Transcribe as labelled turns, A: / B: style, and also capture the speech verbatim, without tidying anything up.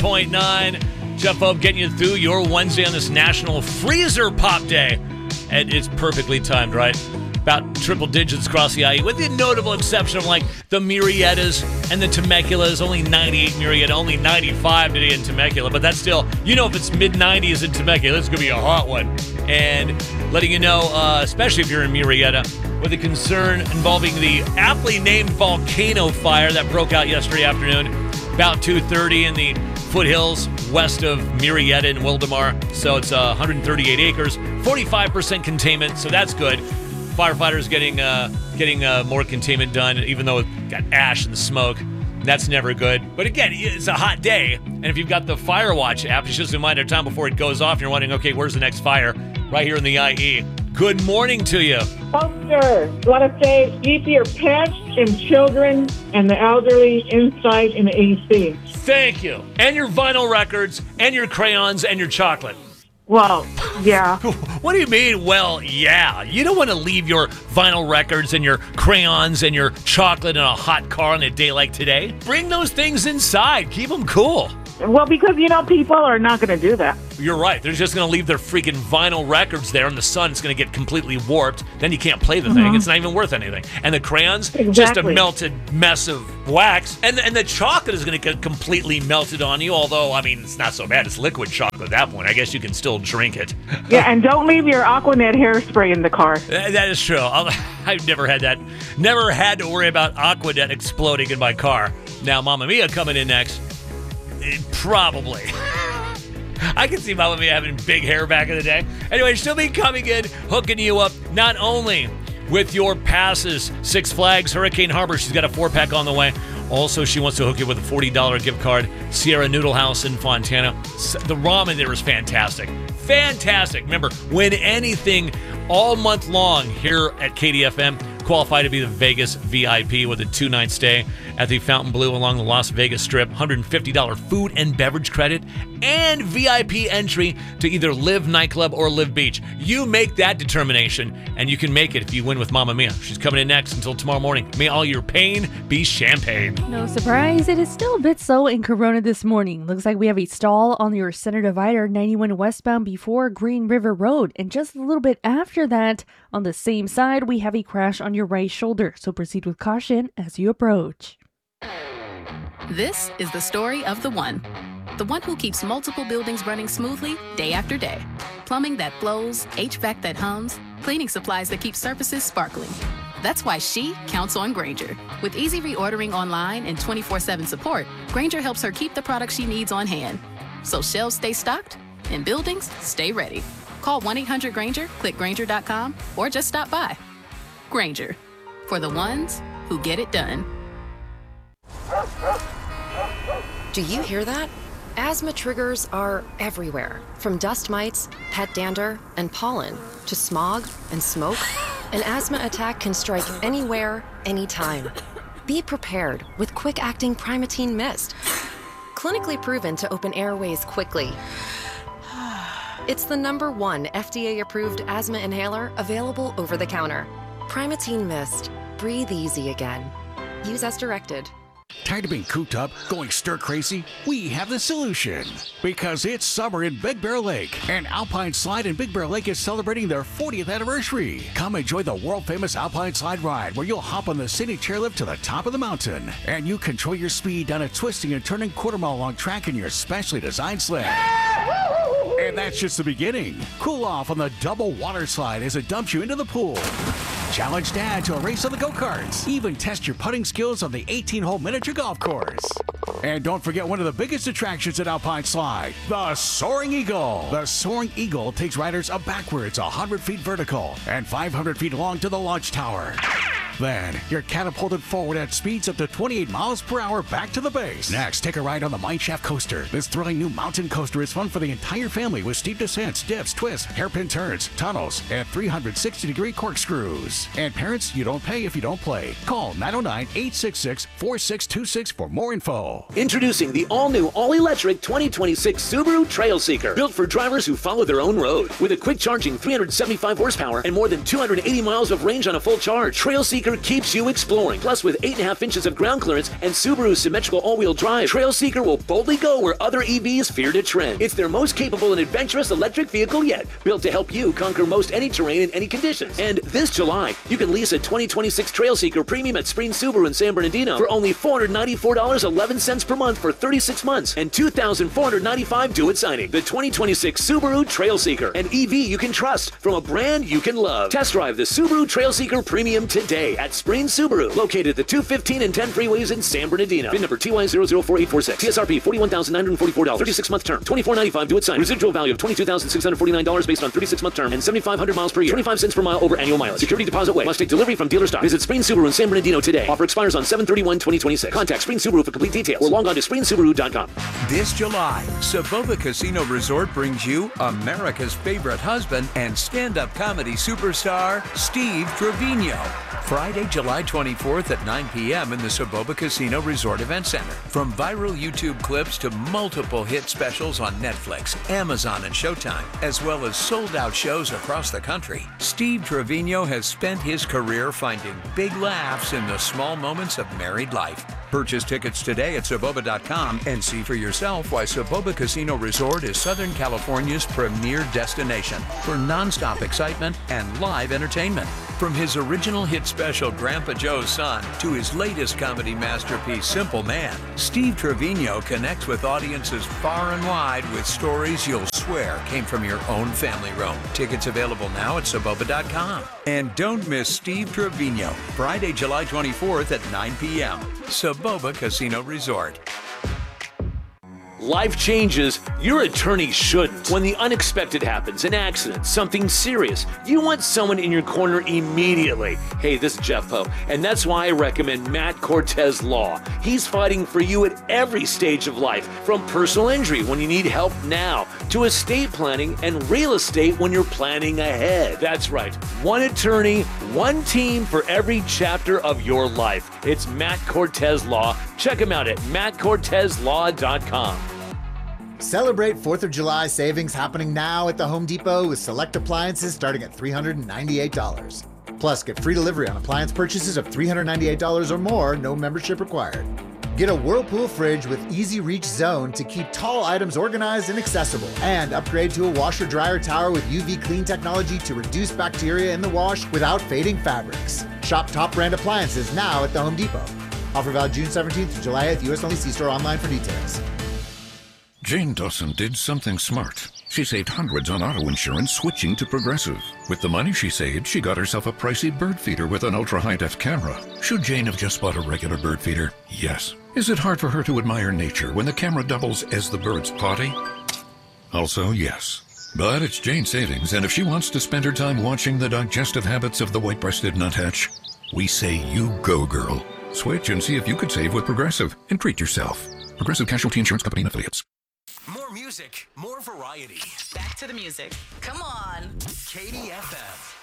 A: point nine. Jeff Hope getting you through your Wednesday on this National Freezer Pop Day. And it's perfectly timed, right? About triple digits across the I E, with the notable exception of like the Murriettas and the Temecula's. Only ninety-eight Murrieta, only ninety-five today in Temecula. But that's still, you know, if it's mid nineties in Temecula, it's going to be a hot one. And letting you know, uh, especially if you're in Murrieta, with a concern involving the aptly named volcano fire that broke out yesterday afternoon, about two thirty in the foothills west of Murrieta and Wildomar. So it's uh, one hundred thirty-eight acres, forty-five percent containment, so that's good. Firefighters getting uh, getting uh, more containment done, even though it got ash and smoke. That's never good. But again, it's a hot day, and if you've got the Fire Watch app, it's just a matter of time before it goes off, and you're wondering, okay, where's the next fire? Right here in the I E. Good morning to you.
B: Oh, sir. I want to say keep your pets and children and the elderly inside in the A C.
A: Thank you. And your vinyl records, and your crayons, and your chocolate.
B: Well, yeah.
A: What do you mean, well, yeah? You don't want to leave your vinyl records and your crayons and your chocolate in a hot car on a day like today. Bring those things inside. Keep them cool.
B: Well, because, you know, people are not going to do that.
A: You're right. They're just going to leave their freaking vinyl records there, and the sun's going to get completely warped. Then you can't play the
B: Mm-hmm.
A: thing. It's not even worth anything. And the crayons,
B: Exactly.
A: just a melted mess of wax. And, and the chocolate is going to get completely melted on you, although, I mean, it's not so bad. It's liquid chocolate at that point. I guess you can still drink it.
B: Yeah, and don't leave your Aquanet hairspray in the car.
A: That that is true. I'll, I've never had that. Never had to worry about Aquanet exploding in my car. Now, Mamma Mia coming in next. Eh, Probably. I can see Mamma Mia having big hair back in the day. Anyway, she'll be coming in, hooking you up, not only with your passes, Six Flags, Hurricane Harbor. She's got a four-pack on the way. Also, she wants to hook you with a forty dollars gift card. Sierra Noodle House in Fontana. The ramen there is fantastic. Fantastic. Remember, win anything all month long here at K D F M. Qualify to be the Vegas V I P with a two-night stay at the Fontainebleau along the Las Vegas Strip, one hundred fifty dollars food and beverage credit, and V I P entry to either Live Nightclub or Live Beach. You make that determination, and you can make it if you win with Mamma Mia. She's coming in next until tomorrow morning. May all your pain be champagne.
C: No surprise, it is still a bit slow in Corona this morning. Looks like we have a stall on your center divider, ninety-one westbound before Green River Road, and just a little bit after that, on the same side, we have a crash on your right shoulder, so proceed with caution as you approach.
D: This is the story of the one. The one who keeps multiple buildings running smoothly day after day. Plumbing that flows, H V A C that hums, cleaning supplies that keep surfaces sparkling. That's why she counts on Grainger. With easy reordering online and twenty-four seven support, Grainger helps her keep the products she needs on hand. So shelves stay stocked and buildings stay ready. Call one eight hundred Grainger, click Grainger dot com, or just stop by. Grainger, for the ones who get it done.
E: Do you hear that? Asthma triggers are everywhere, from dust mites, pet dander, and pollen, to smog and smoke. An asthma attack can strike anywhere, anytime. Be prepared with quick-acting Primatene Mist. Clinically proven to open airways quickly. It's the number one F D A-approved asthma inhaler available over the counter. Primatene Mist. Breathe easy again. Use as directed.
F: Tired of being cooped up, going stir crazy? We have the solution. Because it's summer in Big Bear Lake, and Alpine Slide in Big Bear Lake is celebrating their fortieth anniversary. Come enjoy the world-famous Alpine Slide ride, where you'll hop on the scenic chairlift to the top of the mountain, and you control your speed down a twisting and turning quarter-mile-long track in your specially designed sled. And that's just the beginning. Cool off on the double water slide as it dumps you into the pool. Challenge Dad to a race on the go-karts. Even test your putting skills on the eighteen-hole miniature golf course. And don't forget one of the biggest attractions at Alpine Slide, the Soaring Eagle. The Soaring Eagle takes riders up backwards one hundred feet vertical and five hundred feet long to the launch tower. Then, you're catapulted forward at speeds up to twenty-eight miles per hour back to the base. Next, take a ride on the Mineshaft Coaster. This thrilling new mountain coaster is fun for the entire family with steep descents, dips, twists, hairpin turns, tunnels, and three hundred sixty degree corkscrews. And parents, you don't pay if you don't play. Call nine oh nine, eight six six, four six two six for more info.
G: Introducing the all-new, all-electric twenty twenty-six Subaru Trailseeker. Built for drivers who follow their own road. With a quick-charging three hundred seventy-five horsepower and more than two hundred eighty miles of range on a full charge, Trailseeker Seeker keeps you exploring. Plus, with eight point five inches of ground clearance and Subaru's symmetrical all-wheel drive, Trail Seeker will boldly go where other E Vs fear to tread. It's their most capable and adventurous electric vehicle yet, built to help you conquer most any terrain in any conditions. And this July, you can lease a twenty twenty-six Trail Seeker Premium at Spreen Subaru in San Bernardino for only four hundred ninety-four dollars and eleven cents per month for thirty-six months and two thousand four hundred ninety-five dollars due at signing. The twenty twenty-six Subaru Trail Seeker, an E V you can trust from a brand you can love. Test drive the Subaru Trail Seeker Premium today at Spreen Subaru, located at the two fifteen and ten freeways in San Bernardino. V I N number T Y zero zero four eight four six. T S R P forty-one thousand nine hundred forty-four dollars. thirty-six month term. twenty-four ninety-five due at signing. Residual value of twenty-two thousand six hundred forty-nine dollars based on thirty-six month term and seventy-five hundred miles per year. twenty-five cents per mile over annual mileage. Security deposit way. Must take delivery from dealer stock. Visit Spreen Subaru in San Bernardino today. Offer expires on seven thirty-one twenty twenty-six. Contact Spreen Subaru for complete details or log on to spreen subaru dot com.
H: This July, Saboba Casino Resort brings you America's favorite husband and stand-up comedy superstar, Steve Trevino. Friday, July twenty-fourth at nine p.m. in the Saboba Casino Resort Event Center. From viral YouTube clips to multiple hit specials on Netflix, Amazon, and Showtime, as well as sold-out shows across the country, Steve Trevino has spent his career finding big laughs in the small moments of married life. Purchase tickets today at Saboba dot com and see for yourself why Saboba Casino Resort is Southern California's premier destination for nonstop excitement and live entertainment. From his original hit special Grandpa Joe's Son to his latest comedy masterpiece Simple Man, Steve Trevino connects with audiences far and wide with stories you'll swear came from your own family room. Tickets available now at Saboba dot com. And don't miss Steve Trevino, Friday, July twenty-fourth at nine p.m. Saboba Casino Resort.
G: Life changes, your attorney shouldn't. When the unexpected happens, an accident, something serious, you want someone in your corner immediately. Hey, this is Jeff Poe, and that's why I recommend Matt Cortez Law. He's fighting for you at every stage of life, from personal injury when you need help now, to estate planning and real estate when you're planning ahead. That's right, one attorney, one team for every chapter of your life. It's Matt Cortez Law. Check him out at matt cortez law dot com.
I: Celebrate fourth of July savings happening now at the Home Depot with select appliances starting at three hundred ninety-eight dollars. Plus, get free delivery on appliance purchases of three hundred ninety-eight dollars or more, no membership required. Get a Whirlpool fridge with Easy Reach Zone to keep tall items organized and accessible. And upgrade to a washer-dryer tower with U V clean technology to reduce bacteria in the wash without fading fabrics. Shop top brand appliances now at the Home Depot. Offer valid June seventeenth to July eighth, U S only. See store online for details.
J: Jane Dawson did something smart. She saved hundreds on auto insurance switching to Progressive. With the money she saved, she got herself a pricey bird feeder with an ultra-high-def camera. Should Jane have just bought a regular bird feeder? Yes. Is it hard for her to admire nature when the camera doubles as the bird's potty? Also, yes. But it's Jane's savings, and if she wants to spend her time watching the digestive habits of the white-breasted nuthatch, we say you go, girl. Switch and see if you could save with Progressive and treat yourself. Progressive Casualty Insurance Company and Affiliates.
K: More music, more variety.
L: Back to the music. Come on.
K: K D F M.